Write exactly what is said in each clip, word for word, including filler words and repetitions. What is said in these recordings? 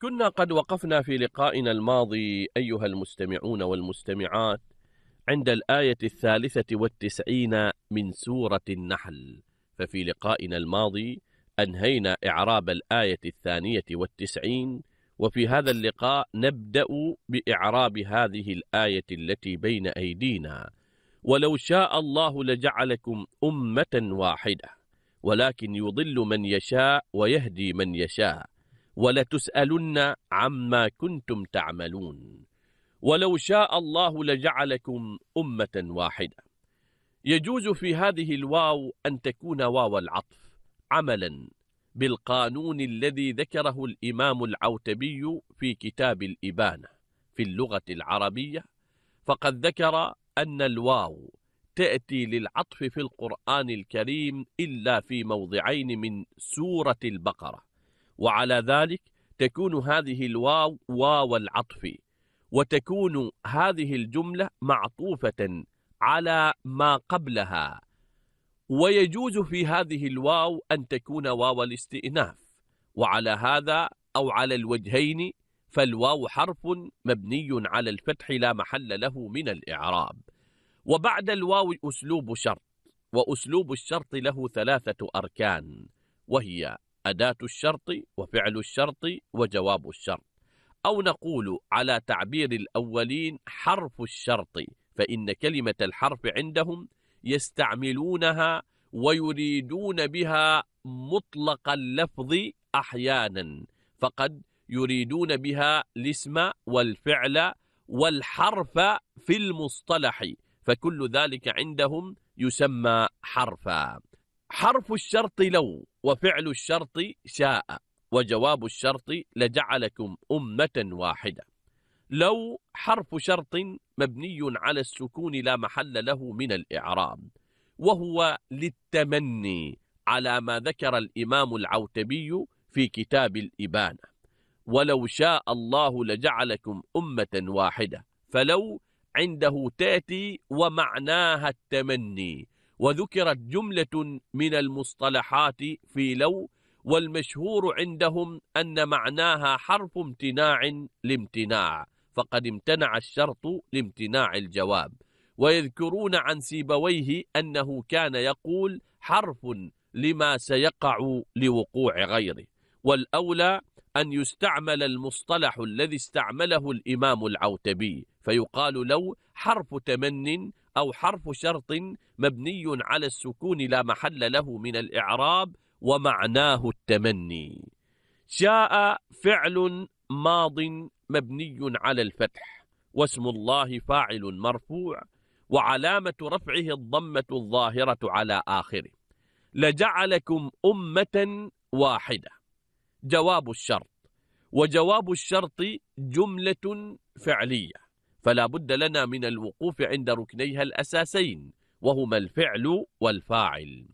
كنا قد وقفنا في لقائنا الماضي أيها المستمعون والمستمعات عند الآية الثالثة والتسعين من سورة النحل. ففي لقائنا الماضي أنهينا إعراب الآية الثانية والتسعين، وفي هذا اللقاء نبدأ بإعراب هذه الآية التي بين أيدينا: ولو شاء الله لجعلكم أمة واحدة ولكن يضل من يشاء ويهدي من يشاء ولتسألن عما كنتم تعملون. ولو شاء الله لجعلكم أمة واحدة. يجوز في هذه الواو أن تكون واو العطف عملا بالقانون الذي ذكره الإمام العوتبي في كتاب الإبانة في اللغة العربية، فقد ذكر أن الواو تأتي للعطف في القرآن الكريم إلا في موضعين من سورة البقرة، وعلى ذلك تكون هذه الواو واو العطف، وتكون هذه الجملة معطوفة على ما قبلها. ويجوز في هذه الواو أن تكون واو الاستئناف، وعلى هذا أو على الوجهين فالواو حرف مبني على الفتح لا محل له من الإعراب. وبعد الواو أسلوب شرط، وأسلوب الشرط له ثلاثة أركان، وهي أداة الشرط وفعل الشرط وجواب الشرط، أو نقول على تعبير الأولين حرف الشرط، فإن كلمة الحرف عندهم يستعملونها ويريدون بها مطلق اللفظ أحيانا، فقد يريدون بها الاسم والفعل والحرف في المصطلح، فكل ذلك عندهم يسمى حرفا. حرف الشرط لو، وفعل الشرط شاء، وجواب الشرط لجعلكم أمة واحدة. لو حرف شرط مبني على السكون لا محل له من الإعراب، وهو للتمني على ما ذكر الإمام العوتبي في كتاب الإبانة: ولو شاء الله لجعلكم أمة واحدة. فلو عنده تأتي ومعناها التمني، وذكرت جملة من المصطلحات في لو، والمشهور عندهم أن معناها حرف امتناع لامتناع، فقد امتنع الشرط لامتناع الجواب. ويذكرون عن سيبويه أنه كان يقول حرف لما سيقع لوقوع غيره، والأولى أن يستعمل المصطلح الذي استعمله الإمام العوتبي، فيقال لو حرف تمن أو حرف شرط مبني على السكون لا محل له من الإعراب ومعناه التمني. شاء فعل ماض مبني على الفتح، واسم الله فاعل مرفوع، وعلامة رفعه الضمة الظاهرة على آخره. لجعلكم أمة واحدة جواب الشرط، وجواب الشرط جملة فعلية، فلا بد لنا من الوقوف عند ركنيها الأساسين، وهما الفعل والفاعل.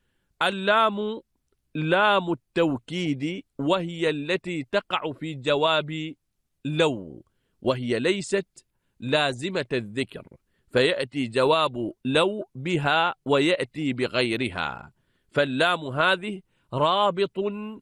اللام لام التوكيد، وهي التي تقع في جواب لو، وهي ليست لازمة الذكر، فيأتي جواب لو بها ويأتي بغيرها، فاللام هذه رابط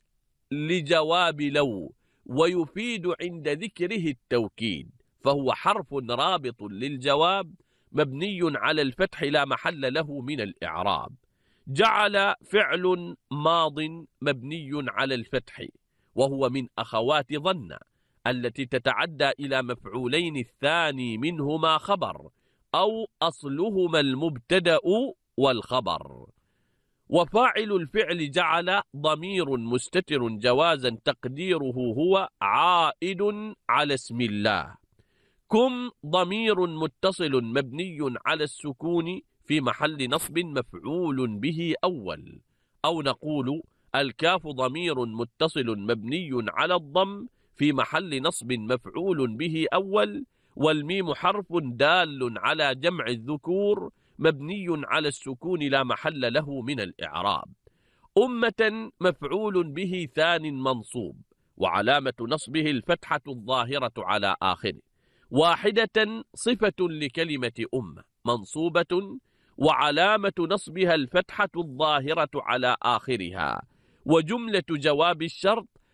لجواب لو، ويفيد عند ذكره التوكيد، فهو حرف رابط للجواب مبني على الفتح لا محل له من الإعراب. جعل فعل ماض مبني على الفتح، وهو من أخوات ظن التي تتعدى إلى مفعولين الثاني منهما خبر، أو أصلهما المبتدأ والخبر. وفاعل الفعل جعل ضمير مستتر جوازا تقديره هو عائد على اسم الله. كم ضمير متصل مبني على السكون في محل نصب مفعول به أول، أو نقول الكاف ضمير متصل مبني على الضم في محل نصب مفعول به أول، والميم حرف دال على جمع الذكور مبني على السكون لا محل له من الإعراب. أمة مفعول به ثان منصوب، وعلامة نصبه الفتحة الظاهرة على آخره. واحدة صفة لكلمة أمة منصوبة، وعلامة نصبها الفتحة الظاهرة على آخرها. وجملة جواب الشرط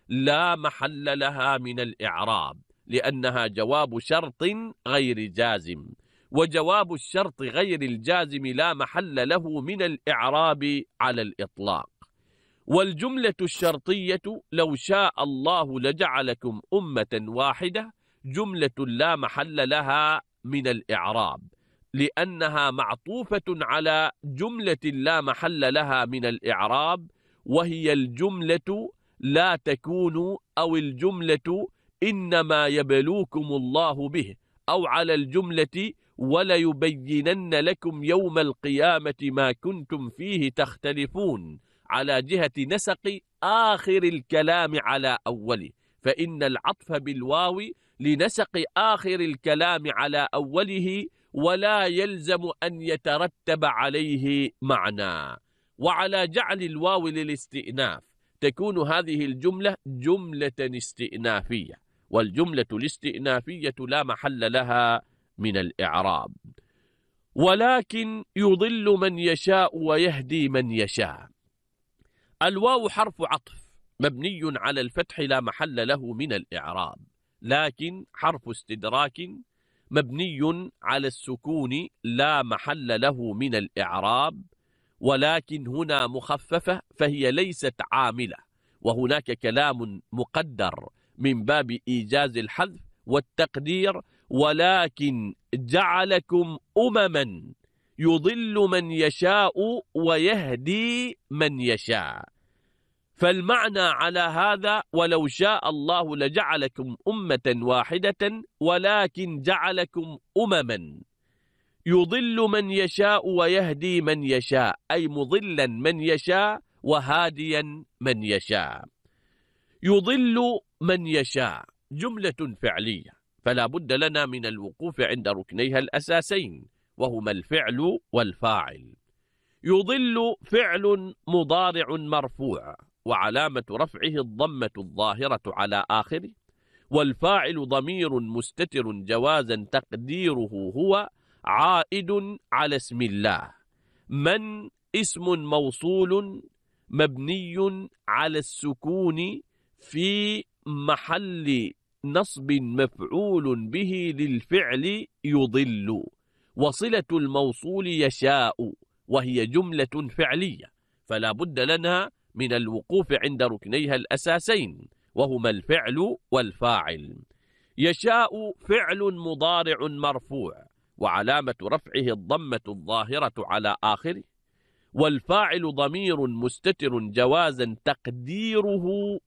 لا محل لها من الإعراب، لأنها جواب شرط غير جازم، وجواب الشرط غير الجازم لا محل له من الإعراب على الإطلاق. والجملة الشرطية لو شاء الله لجعلكم أمة واحدة جملة لا محل لها من الإعراب، لأنها معطوفة على جملة لا محل لها من الإعراب، وهي الجملة لا تكون، أو الجملة إنما يبلوكم الله به، أو على الجملة وليبينن لكم يوم القيامة ما كنتم فيه تختلفون، على جهة نسق آخر الكلام على أوله، فإن العطف بالواو لنسق آخر الكلام على أوله، ولا يلزم أن يترتب عليه معنى. وعلى جعل الواو للاستئناف تكون هذه الجملة جملة استئنافية، والجملة الاستئنافية لا محل لها من الإعراب. ولكن يضل من يشاء ويهدي من يشاء. الواو حرف عطف مبني على الفتح لا محل له من الإعراب، لكن حرف استدراك مبني على السكون لا محل له من الإعراب، ولكن هنا مخففة فهي ليست عاملة، وهناك كلام مقدر من باب إيجاز الحذف والتقدير: ولكن جعلكم أمما يضل من يشاء ويهدي من يشاء. فالمعنى على هذا: ولو شاء الله لجعلكم أمة واحدة ولكن جعلكم أمما يضل من يشاء ويهدي من يشاء، أي مضلا من يشاء وهاديا من يشاء. يضل من يشاء جملة فعلية، فلا بد لنا من الوقوف عند ركنيها الأساسين، وهما الفعل والفاعل. يضل فعل مضارع مرفوع وعلامة رفعه الضمة الظاهرة على آخره، والفاعل ضمير مستتر جوازا تقديره هو عائد على اسم الله. من اسم موصول مبني على السكون في محل نصب مفعول به للفعل يضل، وصلة الموصول يشاء، وهي جملة فعلية، فلا بد لنا من الوقوف عند ركنيها الأساسين، وهما الفعل والفاعل. يشاء فعل مضارع مرفوع وعلامة رفعه الضمة الظاهرة على آخره، والفاعل ضمير مستتر جوازا تقديره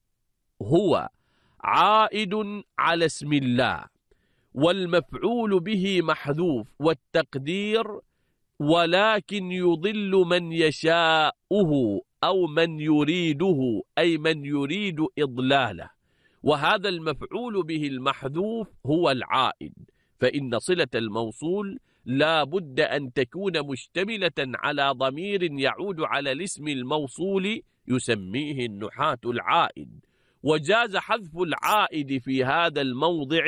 هو عائد على اسم الله، والمفعول به محذوف، والتقدير ولكن يضل من يشاءه أو من يريده، أي من يريد إضلاله، وهذا المفعول به المحذوف هو العائد، فإن صلة الموصول لا بد أن تكون مشتملة على ضمير يعود على الاسم الموصول يسميه النحاة العائد. وجاز حذف العائد في هذا الموضع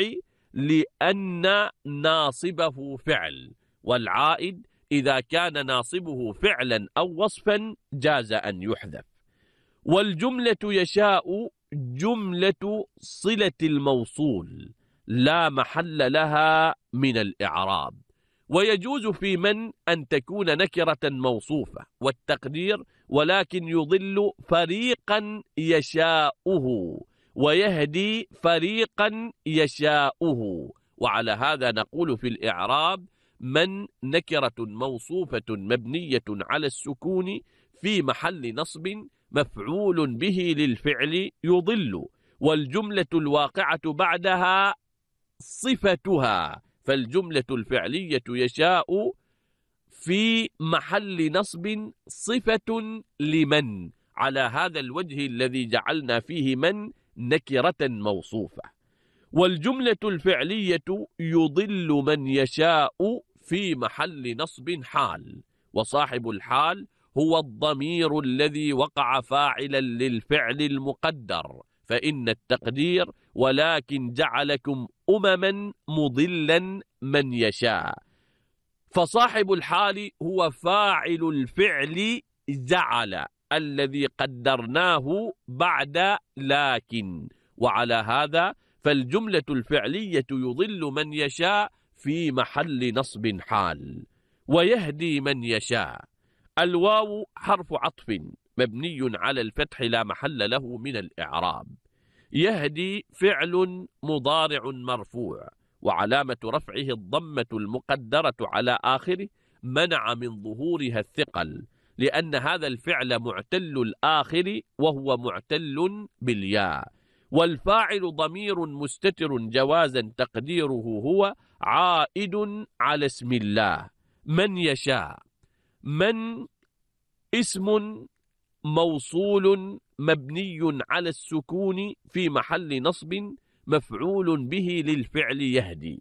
لأن ناصبه فعل، والعائد إذا كان ناصبه فعلا أو وصفا جاز أن يحذف. والجملة يشاء جملة صلة الموصول لا محل لها من الإعراب، ويجوز في من أن تكون نكرة موصوفة، والتقدير ولكن يضل فريقا يشاؤه ويهدي فريقا يشاؤه. وعلى هذا نقول في الإعراب: من نكرة موصوفة مبنية على السكون في محل نصب مفعول به للفعل يضل، والجملة الواقعة بعدها صفتها، فالجملة الفعلية يشاء في محل نصب صفة لمن، على هذا الوجه الذي جعلنا فيه من نكرة موصوفة. والجملة الفعلية يضل من يشاء في محل نصب حال، وصاحب الحال هو الضمير الذي وقع فاعلا للفعل المقدر، فإن التقدير: ولكن جعلكم أمما مضلا من يشاء، فصاحب الحال هو فاعل الفعل جعل، الذي قدرناه بعد لكن. وعلى هذا فالجملة الفعلية يضل من يشاء في محل نصب حال، ويهدي من يشاء. الواو حرف عطف مبني على الفتح لا محل له من الإعراب. يهدي فعل مضارع مرفوع، وعلامة رفعه الضمة المقدرة على آخره منع من ظهورها الثقل، لأن هذا الفعل معتل الآخر وهو معتل بالياء. والفاعل ضمير مستتر جوازا تقديره هو عائد على اسم الله من يشاء. من اسم موصول مبني على السكون في محل نصب مفعول به للفعل يهدي.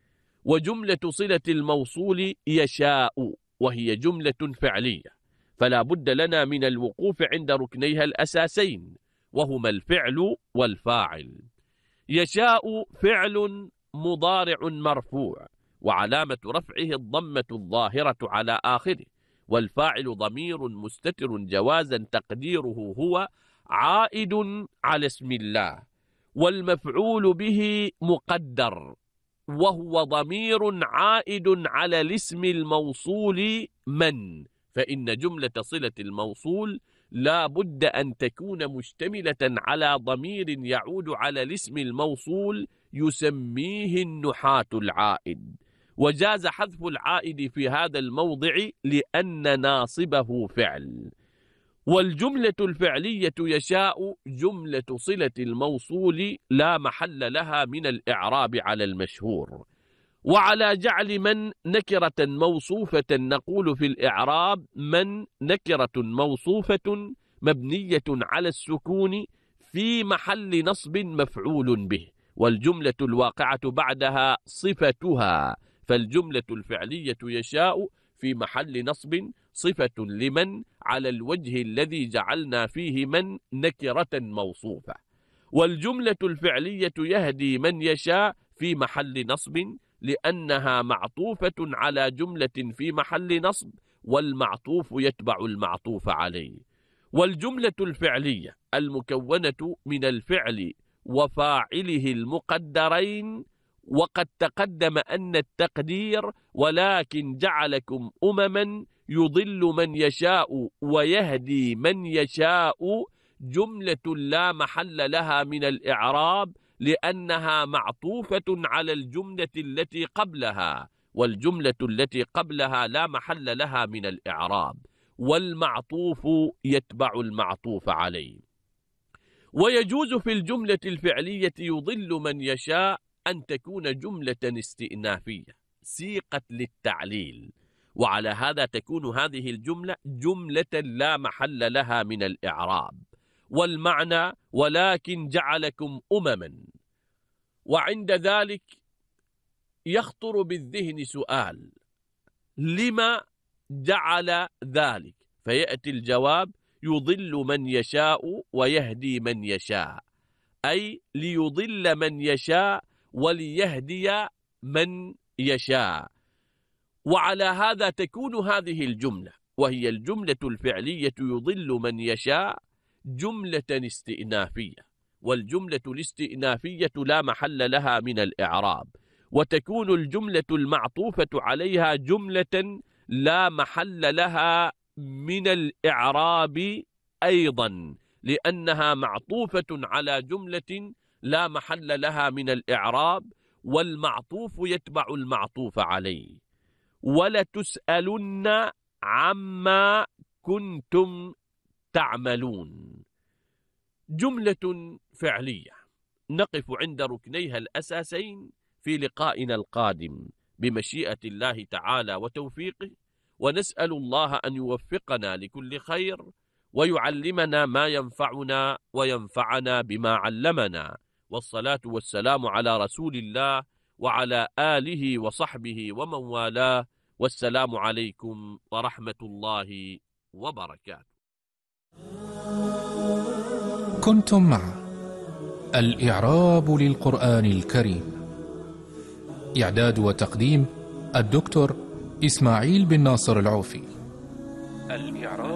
وجملة صلة الموصول يشاء، وهي جملة فعلية، فلا بد لنا من الوقوف عند ركنيها الأساسين، وهما الفعل والفاعل. يشاء فعل مضارع مرفوع، وعلامة رفعه الضمة الظاهرة على آخره، والفاعل ضمير مستتر جوازا تقديره هو عائد على اسم الله. والمفعول به مقدر، وهو ضمير عائد على الاسم الموصول من، فإن جملة صلة الموصول لا بد أن تكون مشتملة على ضمير يعود على الاسم الموصول يسميه النحاة العائد. وجاز حذف العائد في هذا الموضع لأن ناصبه فعل. والجملة الفعلية يشاء جملة صلة الموصول لا محل لها من الإعراب على المشهور. وعلى جعل من نكرة موصوفة نقول في الإعراب من نكرة موصوفة مبنية على السكون في محل نصب مفعول به، والجملة الواقعة بعدها صفتها، فالجملة الفعلية يشاء في محل نصب صفة لمن على الوجه الذي جعلنا فيه من نكرة موصوفة. والجملة الفعلية يهدي من يشاء في محل نصب لأنها معطوفة على جملة في محل نصب، والمعطوف يتبع المعطوف عليه. والجملة الفعلية المكونة من الفعل وفاعله المقدرين، وقد تقدم أن التقدير ولكن جعلكم أمما يضل من يشاء ويهدي من يشاء جملة لا محل لها من الإعراب، لأنها معطوفة على الجملة التي قبلها، والجملة التي قبلها لا محل لها من الإعراب، والمعطوف يتبع المعطوف عليه. ويجوز في الجملة الفعلية يضل من يشاء أن تكون جملة استئنافية سيقت للتعليل، وعلى هذا تكون هذه الجملة جملة لا محل لها من الإعراب. والمعنى ولكن جعلكم أمما. وعند ذلك يخطر بالذهن سؤال: لما جعل ذلك؟ فيأتي الجواب: يضل من يشاء ويهدي من يشاء، أي ليضل من يشاء وليهدي من يشاء. وعلى هذا تكون هذه الجملة، وهي الجملة الفعلية يضل من يشاء، جملة استئنافية، والجملة الاستئنافية لا محل لها من الإعراب، وتكون الجملة المعطوفة عليها جملة لا محل لها من الإعراب أيضا، لأنها معطوفة على جملة لا محل لها من الإعراب، والمعطوف يتبع المعطوف عليه. ولتسألن عما كنتم تعملون، جملة فعلية نقف عند ركنيها الأساسين في لقائنا القادم بمشيئة الله تعالى وتوفيقه، ونسأل الله أن يوفقنا لكل خير ويعلمنا ما ينفعنا وينفعنا بما علمنا. والصلاة والسلام على رسول الله وعلى آله وصحبه ومن والاه، والسلام عليكم ورحمة الله وبركاته. كنتم مع الإعراب للقرآن الكريم، إعداد وتقديم الدكتور إسماعيل بن ناصر العوفي. الإعراب